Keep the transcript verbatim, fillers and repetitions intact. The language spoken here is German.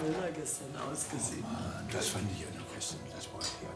Kellner gestern ausgesehen hat. Mann, das fand ich ja noch gestern. Das war ja